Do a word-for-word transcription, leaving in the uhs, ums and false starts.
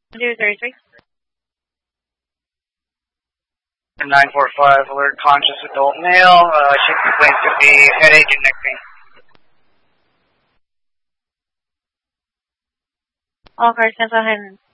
zero thirty-three. nine four five, alert conscious adult male. Uh, she complains to be headache and neck pain. All cars, cancel ahead.